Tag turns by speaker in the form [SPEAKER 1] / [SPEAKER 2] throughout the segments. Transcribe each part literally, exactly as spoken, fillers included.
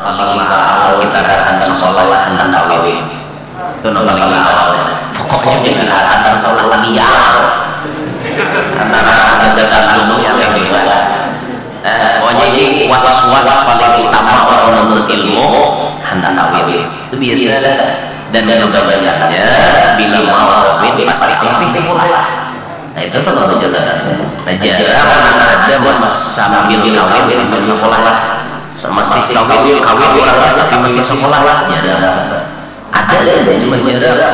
[SPEAKER 1] paling awal kita datang sekolah hendak kawin itu no paling awal pokoknya kita datang sekolah liar antara ada datang dulu yang lebih banyak pokoknya ini was-was paling utama orang menuntut ilmu hendak kawin itu biasa dan juga banyaknya bila mau kawin pasti kawin mulai. Nah itu tetap menjaga. Nah jarang anak ada mas sambil kawin sambil sekolah masih kawin kawin orang tapi masih sekolah jarang. Ada ada cuma jarang.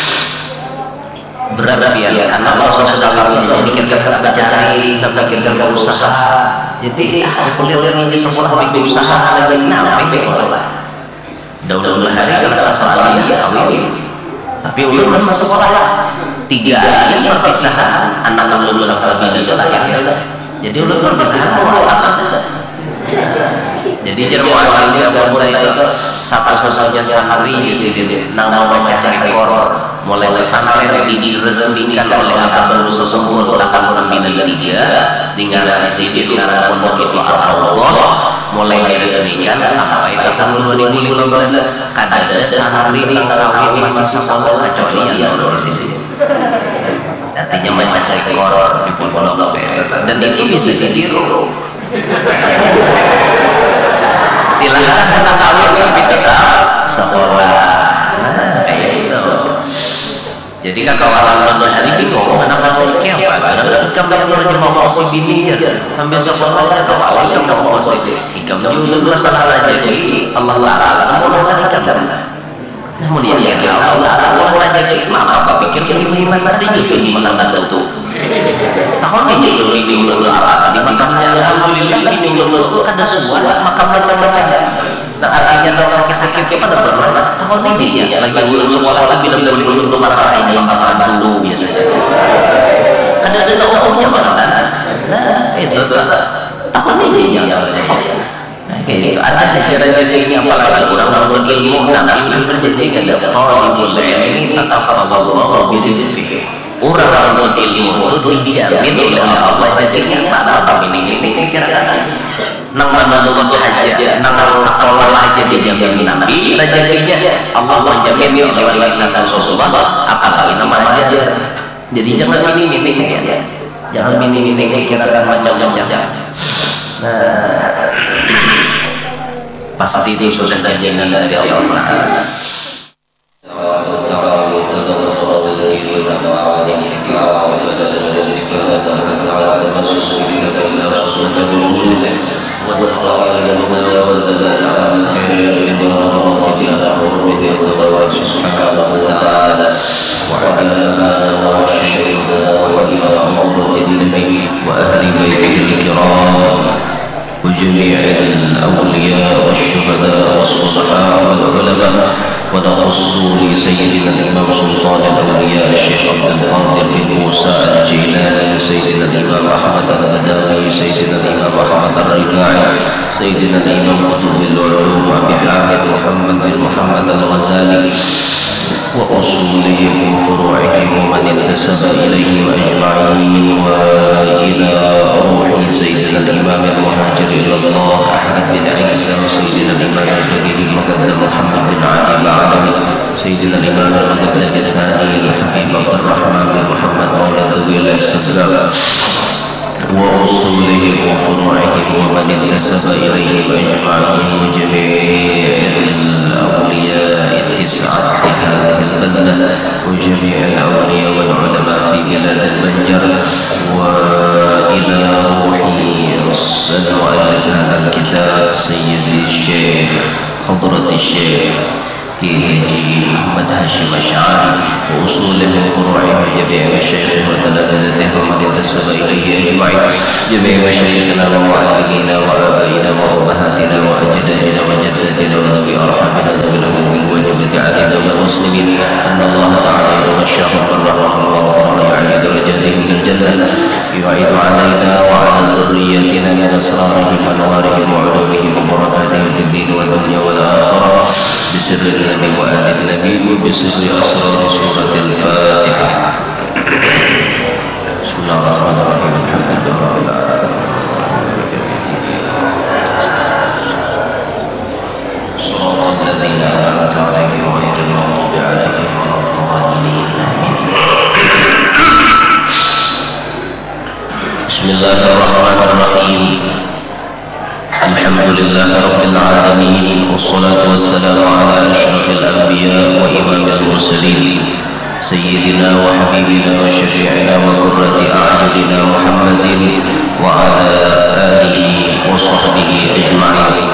[SPEAKER 1] Berat ya karena Allah sudah kawin jadi kita tidak mencari tidak kita berusaha. Jadi ah kuliah ini sekolah bikin usaha lagi nape sekolah. Dahulu hari kalau satu dia kawin tapi ulun masih sekolah tiga hari perpisahan anak ulun sama itu lah ya jadi ulun perpisahan anak jadi jerman dia bunda itu satu-satunya santri di sini nama memecah rekor mulai pesantren diresmikan oleh Abah Musa Sempur tahun sembilan tiga dengan di sini dengan pondok itu Allah mulai diresmikan sampai tahun dua ribu lima belas kadang ada santri yang kawin masih sekolah kecuali yang di sini artinya memecah rekor di pondok dan itu bisa ditiru silakan kita kawin tapi tetap sekolah kayak itu jadi kakak orang nonton hari bingung kenapa kayak apa karena ikam yang menerjemah posisi bini sambil sekolah kakak awal ikam mau posisi ikam juga salah jadi Allah Ta'ala mau nonton ikam namun dia ya Allah Ta'ala mau jadi mama apa pikir iman tadi juga ini makan tentu tahun ini dulu ini dulu Allah di makamnya alhamdulillah ini dulu ada semua makam macam-macam nah artinya sakit-sakit itu pada pernah tahun ini ya lagi ulun sekolah lagi dan boleh untuk marah ini makam dulu biasanya kadang ada umumnya mana nah itu tahun ini ya itu ada ajaran-ajaran yang apalagi kurang untuk ilmu tapi udah berjanji ada talibul ilmi tatafadhallahu birizqi orang untuk ilmu itu dijamin oleh Allah jadinya tak apa ini ini kira-kira nang menuntut haja nang sekolah aja dijamin Nabi rezekinya Allah menjamin oleh lisan Rasulullah apalagi nama aja jadi jangan mini-mini ya jangan mini-mini kira-kira macam-macam nah pasti itu sudah janjian dari Allah Ta'ala وجميع الأولياء والشهداء والصلحاء والعلماء ونخص لسيدنا الإمام سلطان الأولياء الشيخ عبد القادر بن موسى الجيلاني سيدنا الإمام أحمد الغداوي سيدنا الإمام أحمد الرفاعي سيدنا الإمام قطب العلوم أبي حامد محمد بن محمد الغزالي وأصولهم وفروعهم ومن انتسب إليهم أجمعين وإلى روح سيدنا الإمام المهاجر إلى الله أحمد بن عيسى وسيدنا الإمام الفقيه المقدم محمد بن علي العالمي سيدنا الإمام المقدم الثاني الحبيب عبد الرحمن بن محمد مولى ذوي السبزة وأصولهم وفروعهم ومن انتسب إليهم أجمعين وجميع الأولياء التسعة في هذه البلدة وجميع الأولياء والعلماء في بلاد المنجر وإلى روح المؤلف هذا الكتاب سيدي الشيخ حضرة الشيخ أحمد هاشم الأشعري وأصوله وفروعه جميع مشايخه وتلامذته ومن انتسب إليه أجمعين جميع مشايخنا ومعلمينا وآبائنا وأمهاتنا وأجدادنا وجداتنا وذوي أرحامنا ذوي الأمور والواجبة علينا والمسلمين أن الله تعالى يغشاهم بالرحمة والغفران ويعلي درجاتهم في الجنة يعيد علينا وعلى ذريتنا من أسرارهم وأنوارهم وعلومهم وبركاتهم في الدين والدنيا والآخرة بسر النبي وآل النبي وبسر أسرار سورة الفاتحة. بسم الله الرحمن الرحيم الحمد لله رب العالمين. الذين أنعمت عليهم غير المغضوب عليهم ولا الضالين آمين. بسم الله الرحمن الرحيم. الحمد لله رب العالمين، والصلاة والسلام على أشرف الأنبياء وإمام المرسلين سيدنا وحبيبنا وشفيعنا وقرة أعيننا محمد وعلى آله وصحبه أجمعين.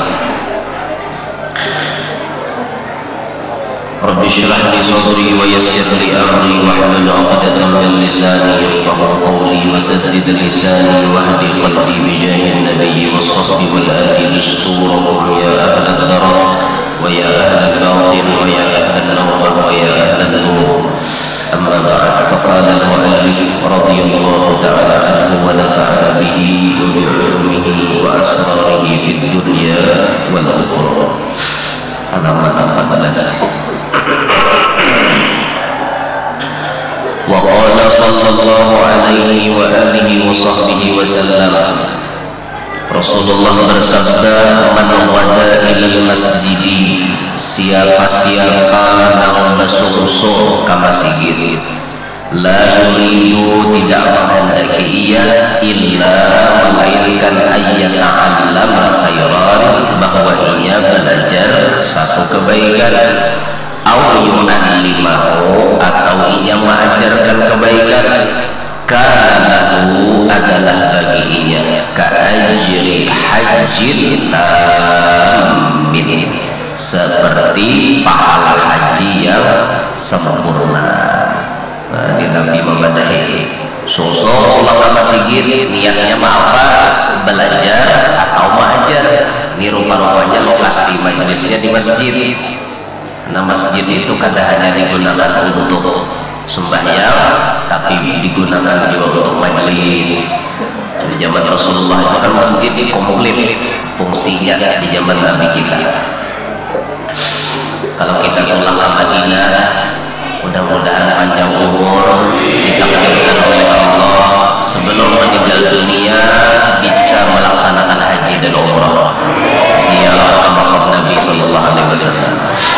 [SPEAKER 1] رب اشرح لي صدري ويسر لي أمري واحلل عقدة من لساني يفقهوا قولي وسدد لساني واهد قلبي بجاه النبي والصف والآل دستوركم يا أهل الدرر ويا أهل الباطن ويا أهل النور ويا أهل النور. أما بعد، فقال المؤلف رضي الله تعالى عنه ونفعنا به وبعلومه وأسراره في الدنيا والأخرى. halaman empat belas. Wa qala sallallahu alaihi wa alihi wa sahbihi wa sallam, Rasulullah bersabda, man wada ilal masjidi, siapa-siapa yang masuk-masuk ke masjid, la yuridu, tidak menghendaki ia, illa melainkan ayyata'allama khairan, bahwa ia belajar satu kebaikan, au yu'allimahu, atau ia mengajarkan kebaikan, kanahu, adalah bagi ia ka'ajri hajjin tamin, seperti pahala haji yang sempurna. Nah, ini Nabi memadahi sosok ulama masjid, niatnya apa? Belajar atau mengajar. Ini rupa-rupanya lokasi majelisnya di masjid. Nah, masjid itu kadang hanya digunakan untuk sembahyang, tapi digunakan juga untuk majelis. Di zaman Rasulullah itu kan masjid komplit fungsinya di zaman Nabi kita. Kalau kita pulang ke Madinah, mudah-mudahan panjang umur, ditakdirkan oleh Allah sebelum meninggal dunia bisa melaksanakan haji dan umrah, ziarah ke makam Nabi sallallahu alaihi wasallam.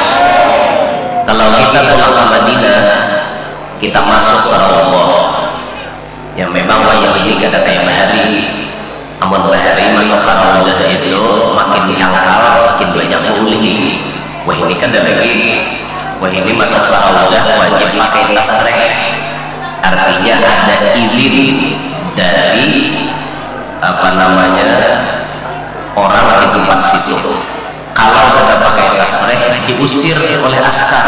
[SPEAKER 1] Kalau kita pulang ke Madinah, kita masuk ke Allah. Ya memang wayang ini kada kayak bahari. Amun bahari masuk ke Allah itu makin cangkal, makin banyak uli. Wah ini kan ada lagi. Wah ini masuk ke Allah wajib pakai tasreh. Artinya ada izin dari apa namanya orang di tempat situ. Kalau tidak pakai tasreh diusir oleh askar.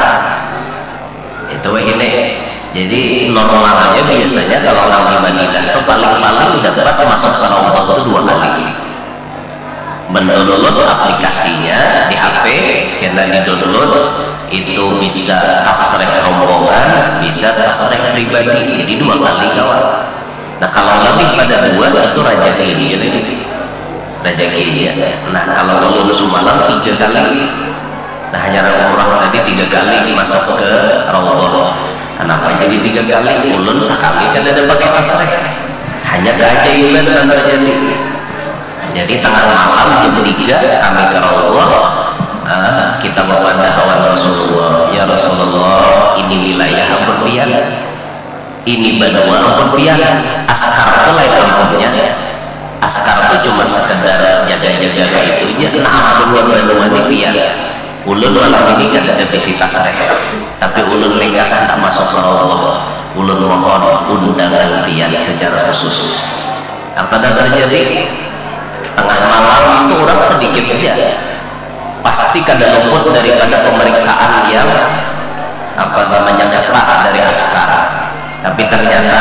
[SPEAKER 1] Itu wah ini. Jadi normalnya biasanya kalau orang di Madinah itu paling-paling dapat masuk ke Allah itu dua kali. Mendownload aplikasinya di H P, karena di download itu bisa tasreh rombongan, bisa tasreh pribadi, jadi dua kali kawan. Nah kalau lebih pada dua itu raja kiri, raja kiri. Nah kalau ulun semalam tiga kali, nah hanya umrah tadi tiga kali masuk ke Raudhah. Kenapa jadi tiga kali? Ulun sekali kan ada pakai tasreh, hanya keajaiban dan terjadi. Jadi tengah malam jam tiga kami ke Raudhah, nah, kita memandang hawan Rasulullah. Ya Rasulullah, ini wilayah ampun pian, ini banua ampun pian. Askar itu lain ampunnya. Askar itu cuma sekedar jaga-jaga kayak itu aja. Nah ampun banua ini pian. Ulun malam ini kan ada visitas rek, tapi ulun nekat tak masuk ke Raudhah. Ulun mohon undangan pian secara khusus. Apa yang terjadi? Tengah malam itu orang sedikit saja pasti kada luput daripada pemeriksaan yang apa namanya ketat dari askar. Tapi ternyata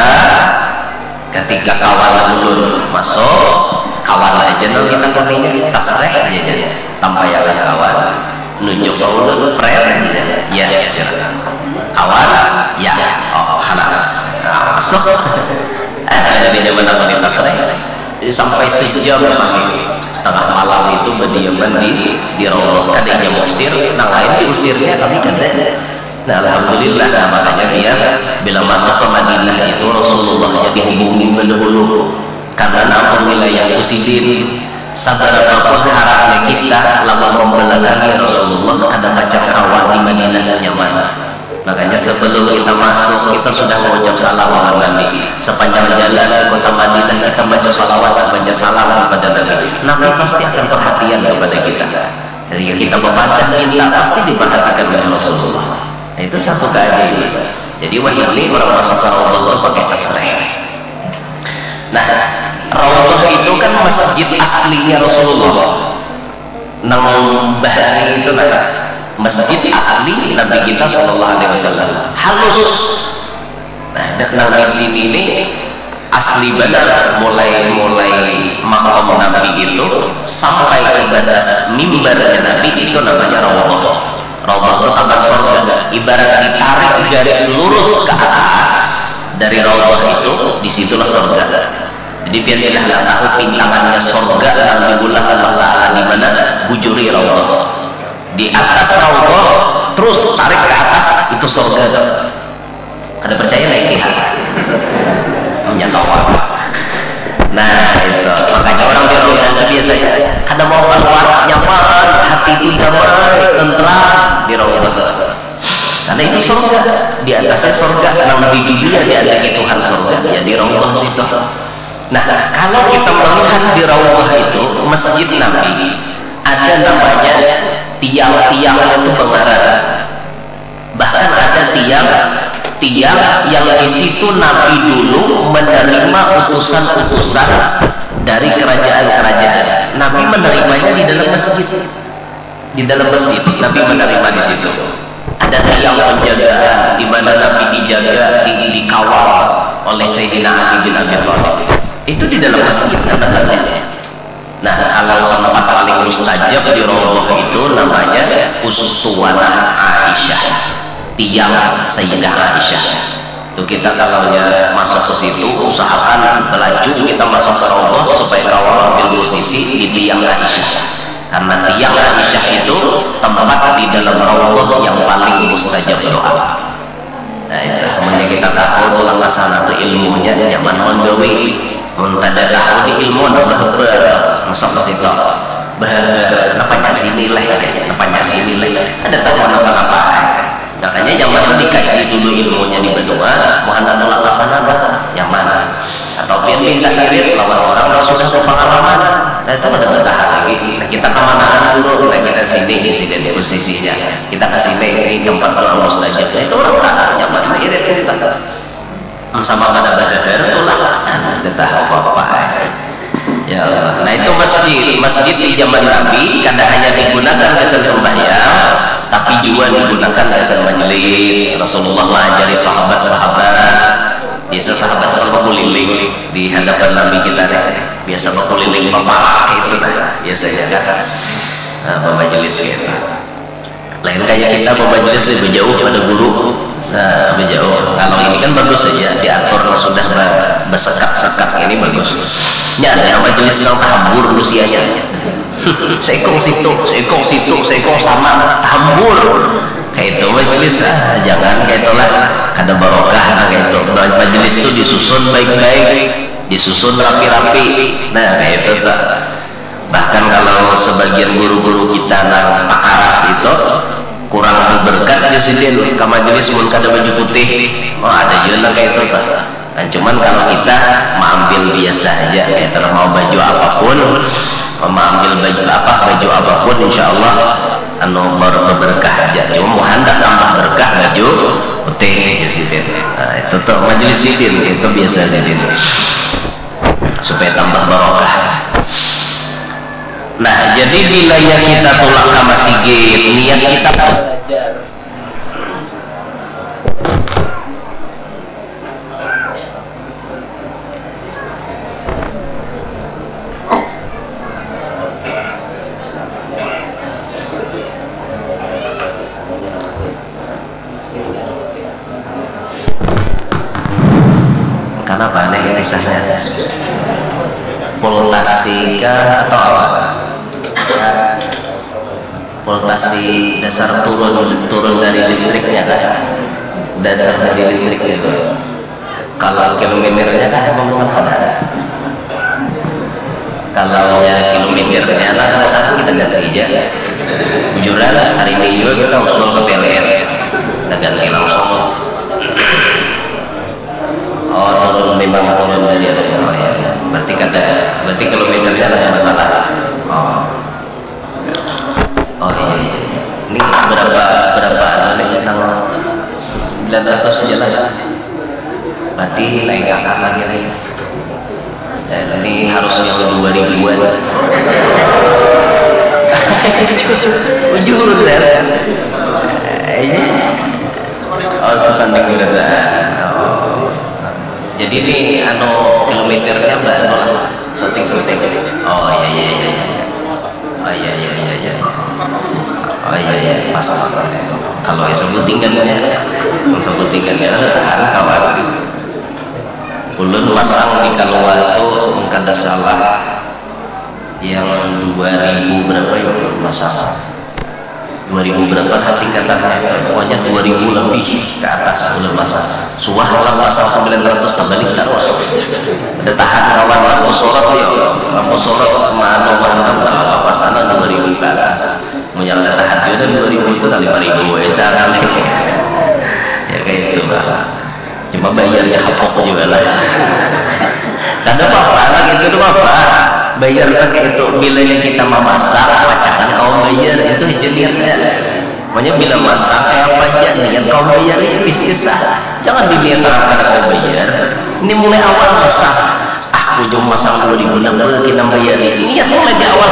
[SPEAKER 1] ketika kawan ulun masuk, kawan aja nol kita konenya tasreh aja tanpa yang kawan nunjuk ke ulun pren, yes, kawan ya, oh halas, nah, masuk. Ada di mana wanita tasreh. Jadi sampai sejam lagi tengah malam itu berdiaman di di Raudhah, kada yang usir, nang lain diusirnya kami kada. Nah alhamdulillah, nah, makanya dia bila masuk ke Madinah itu Rasulullah dihubungi mendahulu karena nampun wilayah Usidin. Sabar apapun harapnya kita lama membelakangi Rasulullah, ada macam sebelum kita masuk kita sudah mengucap salam kepada Nabi. Sepanjang jalan ke kota Madinah kita baca salawat, baca salam kepada Nabi. Nabi pasti akan perhatian kepada kita. Ketika kita berpadah minta pasti diperhatikan oleh Rasulullah. Nah, itu satu keadaan. Jadi wahyu ini orang masuk ke Raudhah pakai tasrih. Nah, Raudhah itu kan masjid aslinya Rasulullah. Nang bahari itu nah, masjid asli Nabi kita Shallallahu Alaihi Wasallam halus. Nah, dan di sini ini asli benar mulai mulai makom Nabi itu sampai ke batas mimbarnya Nabi itu namanya Raudhah. Raudhah itu taman surga. Ibarat ditarik garis lurus ke atas dari Raudhah itu, disitulah surga. Jadi biarlah tahu pintangannya surga dan diulah Allah Ta'ala di mana bujuri Raudhah. Di atas Raudhah terus tarik ke atas itu surga. Kada percaya naik ya? Punya kawan. Nah itu makanya orang di Raudhah itu biasanya kada mau keluar nyaman, hati itu damai, tentram di Raudhah. Karena itu surga, di atasnya surga, nabi dunia di atas Tuhan surga, ya di Raudhah situ. Nah, kalau kita melihat di Raudhah itu masjid Nabi ada namanya tiang-tiangnya itu pengarah. Bahkan ada tiang tiang yang di situ Nabi dulu menerima utusan-utusan dari kerajaan-kerajaan. Nabi menerimanya di dalam masjid. Di dalam masjid Nabi menerima di situ. Ada tiang penjagaan di mana Nabi dijaga, di, dikawal oleh Sayyidina Ali bin Abi Thalib. Itu di dalam masjid sebenarnya. Nah, kalau tempat paling mustajab di Raudhah itu namanya Ustuwanah Aisyah, tiang Sayyidah Aisyah. Itu kita kalau masuk ke situ usahakan melaju kita masuk ke Raudhah supaya kawal ambil posisi di tiang Aisyah. Karena tiang Aisyah itu tempat di dalam Raudhah yang paling mustajab doa. Nah, itu namanya kita tahu tulang kasana itu ilmunya nyaman mendewi. Muntada tahu di ilmu nambah ber masuk ke situ ber napanya sini lah kayak napanya sini lah ada tahu apa apa makanya zaman itu dikaji dulu ilmunya di benua mohon tolak laksana nyaman atau biar minta irit lawan orang yang sudah berpengalaman. Nah itu ada betah lagi. Nah kita kemanaan dulu, nah kita sini sini posisinya kita ke sini ini tempat doa mustajab. Nah itu orang tak nyaman irit kita sama pada badar itulah entah apa-apa ya Allah. Nah itu masjid masjid di zaman Nabi kadang hanya digunakan kesan sembahyang tapi juga digunakan kesan majelis. Rasulullah mengajari sahabat-sahabat, biasa sahabat berkeliling di hadapan Nabi kita deh, biasa berkeliling memparak itu nah biasa ya kan nah, majelis gitu. Lain kayak kita majelis lebih jauh pada guru. Nah, jauh. Kalau ini kan bagus saja diatur sudah bersekat-sekat ini bagus. Ya, ada majelis yang tahambur usianya. Sekong situ, sekong situ, sekong sama tahambur. Kayak itu majelis ah, jangan kayak itulah kada barokah kayak itu. Majelis itu disusun baik-baik, disusun rapi-rapi. Nah, kayak itu tak. Bahkan kalau sebagian guru-guru kita nang takaras itu kurang berberkat di sini ke majelis pun kada baju putih oh ada juga kayak itu tak. Nah, cuman kalau kita mengambil biasa aja kayak terus mau baju apapun mau ambil baju apa baju apapun insya Allah anu berberkah aja cuma mau hendak tambah berkah baju putih di sini. Nah, itu tuh majelis sidin itu biasa jadi supaya tambah barokah. Nah, jadi bila ya kita tolak ke masjid, niat kita belajar. Kenapa aneh kisahnya? Voltasi kah atau apa? Voltasi dasar turun turun dari listriknya kan? Dasar dari listriknya itu. Kalau kilometernya kan emang masalah. Kalau ya kilometernya lah kadang-kadang kita ganti aja. Bujuran hari ini juga kita usul ke P L N, kita ganti langsung. memang turun dari atas. Oh ya, berarti kata, berarti kilometernya ada masalah. Oh, oh iya, iya. Ini berapa berapa ada tentang sembilan ratus jalan. Berarti naik kakak lagi lagi. Dan ini harus yang dua ribuan. Ujur kan? Oh, standing udah. Jadi ini anu kilometernya berapa? Shooting shooting. Oh iya iya iya. Oh iya iya iya iya. Oh iya iya pas. Kalau sebut tinggalnya, sebut tinggalnya ada tahan kawan. Ulun masang di Kalua itu kada salah yang dua ribu berapa ya masang. dua ribu berapa hati katanya pokoknya dua ribu lebih ke atas udah masak suah lah pasal sembilan ratus terbalik terus ada tahan kawan lampu sorot ya lampu sorot mana mana apa sana dua ribu ke atas menyala tahan juga dua ribu itu kali lima ribu ya sekarang ya kayak itu lah cuma bayarnya hapok juga lah ada apa-apa lagi itu apa bayar pakai itu bilanya kita memasak pacakan kau bayar itu jenisnya makanya bila masak kayak pajak nih yang kau bayar ini bisnis sah jangan dilihat terang kata kau bayar ini mulai awal masak ah ujung masak dua ribu enam belas kita bayar ini niat mulai di awal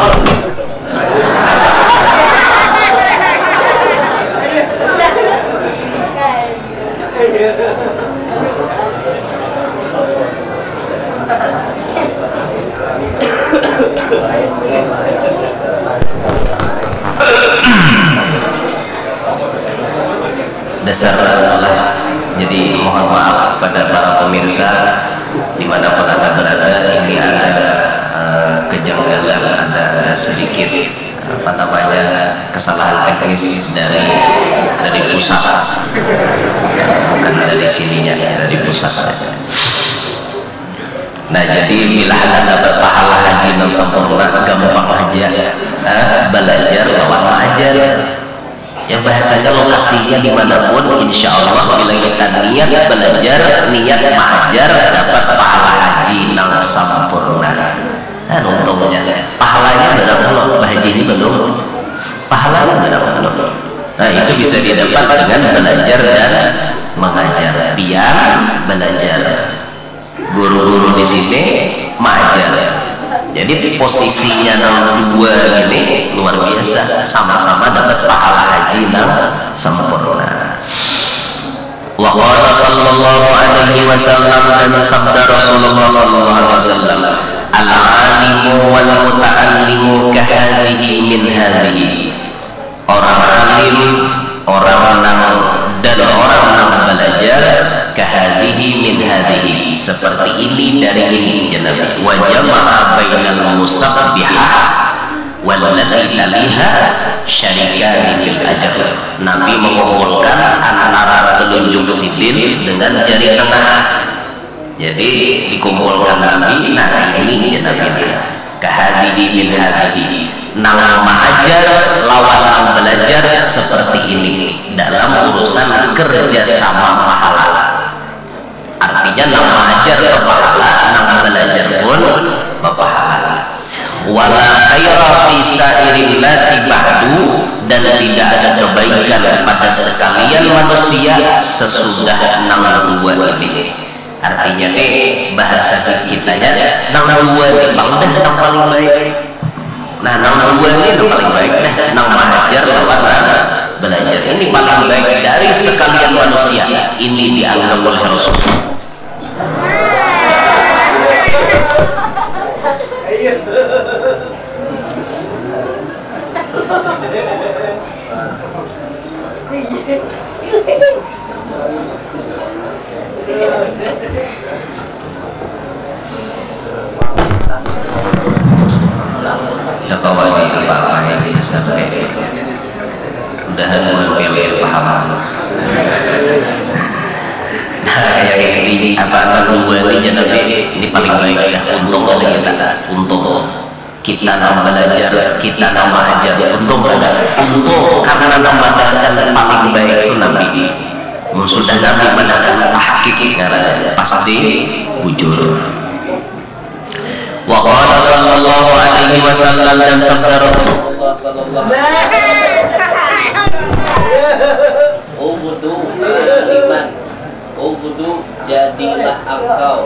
[SPEAKER 1] dasar lah. Jadi mohon maaf pada para pemirsa dimanapun anda berada, ini ada uh, kejanggalan, ada sedikit apa namanya kesalahan teknis dari dari pusat, bukan dari sininya, dari pusat saja. Nah jadi bila anda dapat pahala haji yang sempurna, gampang aja eh, belajar lawan ajar. Ya bahasanya lokasinya dimanapun, insya Allah bila kita niat belajar, niat mengajar, dapat pahala haji yang sempurna. Nah untungnya pahalanya berapa loh, haji ini belum pahalanya berapa loh. Nah itu bisa didapat dengan belajar dan mengajar. Biar belajar, guru-guru di sini mengajar. Jadi posisinya nomor dua ini luar biasa, sama-sama dapat pahala haji yang sempurna. Wa qala sallallahu alaihi wasallam, dan sabda Rasulullah sallallahu alaihi wasallam, al-alimu wal muta'allimu kahadihi min hadihi. Orang alim, orang nang dan orang nang belajar kahadihi min hadihi, seperti ini dari ini ya Nabi. Wa jama'a bainal musabbihah wallati taliha syarikani fil ajr. Nabi mengumpulkan antara telunjuk sidin dengan jari tengah, jadi dikumpulkan Nabi. Nah ini ya Nabi, kahadihi min hadihi, nang mengajar lawan nang belajar seperti ini dalam urusan kerjasama pahala. Artinya nang mengajar berpahala, nang belajar pun berpahala. Wala khaira fi sa'irin nasi ba'du, dan tidak ada kebaikan pada sekalian manusia sesudah nang dua ini. Artinya nih bahasa kitanya nang dua ini bang dah nang paling baik. Nah nang dua ini nang paling baik dah, nang mengajar lawan nang belajar ini paling baik dari sekalian manusia. Ini dianggap oleh Rasul. Ya kawan ini apa yang bisa saya mudahan mungkin paham. Nah yang ini apa dua ini jadi ini paling baik ya, untung ada kita, untung kita nama belajar, kita nama ajar, untung ada, untung karena nama belajar paling baik itu Nabi. Sudah Nabi mendatangkan tahqiq ngaranna pasti bujur. Wa qala sallallahu alaihi wasallam dan sabda Rasulullah sallallahu alaihi wasallam ubudu iman ubudu jadilah engkau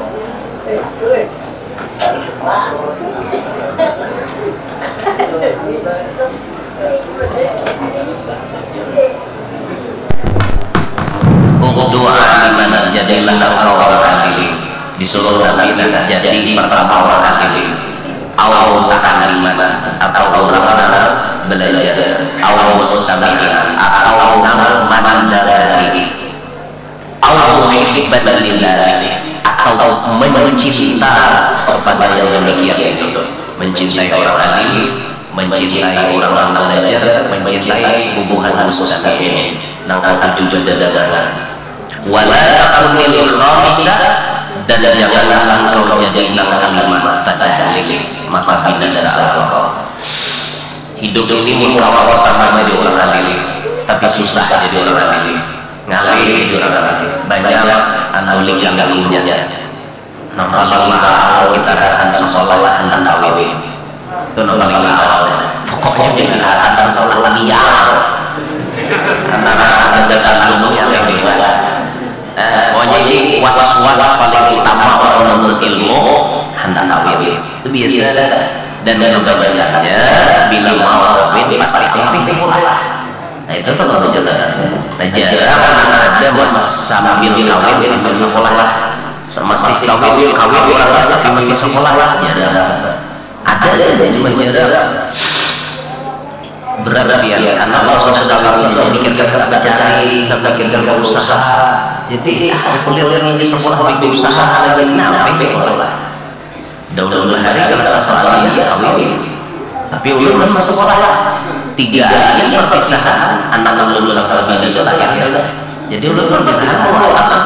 [SPEAKER 1] ubudu aliman jadilah engkau orang alim. Disuruh Nabi jadi pertama orang alim, awal ta'aliman atau orang belajar, awal mustami'in atau nama mandalari, awal muhibban lillahi atau mencinta kepada yang demikian itu, mencintai orang alim, mencintai orang belajar, mencintai hubungan mustami'in, nangka tujuh dadana. Wala takunil khamisah dan janganlah engkau jadilah kalimat fatahlik maka binasa Allah. Hidup ini mengkawal pertama jadi orang alim, tapi susah jadi orang alim, ngalih jadi orang alim. Banyak anu liga galunya. Nomor lima kita akan sekolah hendak kawin. Itu nomor lima awalnya. Pokoknya jadi akan sekolah liar. Antara ada dan yang lebih banyak. Eh, pokoknya ini was-was paling utama orang menuntut ilmu hendak kawin itu biasa dan kebanyakannya bila mau kawin pasti kawin nah itu tuh kalau jaga nah jarang ada mas sambil kawin sambil sekolah masih kawin kawin orang tapi masih sekolah jarang ada aja cuma jarang berat ya karena Allah sudah kawin jadi kita tak mencari tak mikirkan berusaha jadi kuliah ini sekolah bikin usaha lagi nabi sekolah dahulu hari kalau sekolah ya kawin tapi ulun masa sekolah tiga hari perpisahan anak ulun sama itu lahir jadi ulun perpisahan anak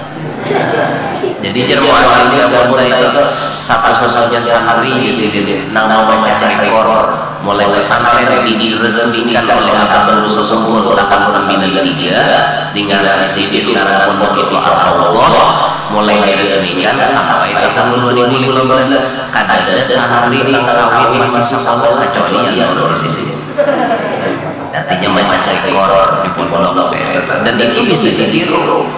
[SPEAKER 1] jadi jerman ini abang itu satu-satunya santri di sini nama mencari rekor mulai pesantren diresmikan oleh Abang Rusul Sempur delapan sembilan tiga dengan di sini karena pondok itu Allah mulai diresmikan sampai tahun dua ribu lima belas kadang ada santri yang kawin masih sekolah kecuali yang di sini artinya mencari rekor di pondok dan itu bisa ditiru.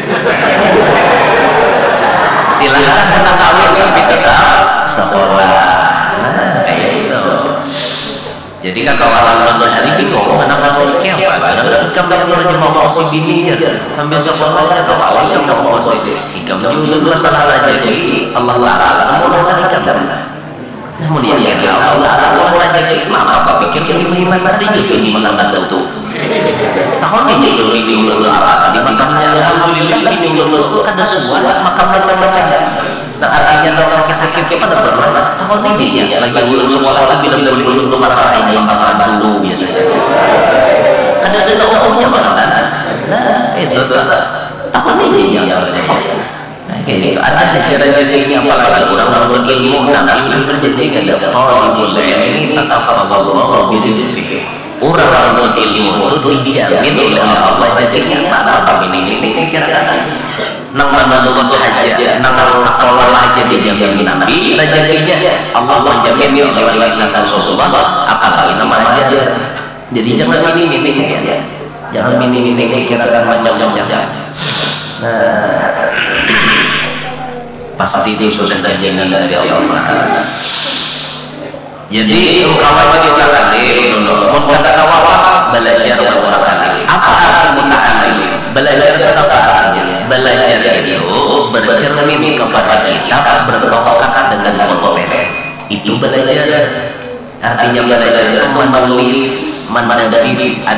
[SPEAKER 1] Silahkan kita kawin tapi tetap sekolah. Nah, kayak itu. Jadi kan kawan nonton hari ini ngomong kenapa mau nikah apa? Karena kita mau mau posisi bini ya. Sambil sekolahnya atau awal yang mau posisi. Hikam juga masalah jadi Allah Taala mau nikah. Namun ya Allah Taala mau rezeki maka apa pikir iman tadi juga ini makan bantu. Tahun ini dulu ini ulun Allah di makamnya alhamdulillah ini ulun kada semua makam macam-macam. Nah artinya kalau sakit-sakit itu pada pernah tahun ini ya lagi ulun sekolah lagi dan ulun untuk para ini makam dulu biasanya. Kada ada umumnya makanan. Nah itu tahun ini ya berjaya. Nah gitu ada jalan-jalannya apalagi orang menuntut ilmu tapi ulun berjanji ada talibul ilmi tatafadhallahu birizqihi. Orang menuntut ilmu itu dijamin oleh Allah jadinya apa ini ini pikiran nang menuntut haji nang sekolah aja dijamin Nabi rezekinya Allah menjamin oleh lisan Rasulullah apalagi nama aja jadi jangan ini ini ya jangan ini ini pikiran macam-macam nah pasti itu sudah jaminan dari Allah. Jadi kawan di orang alim, mun kata kawan belajar orang alim. Apa arti muta'allim? Belajar itu apa artinya? Belajar itu bercermin kepada kita bertolak dengan kompeten. Itu belajar. Artinya belajar itu menulis, menerbit.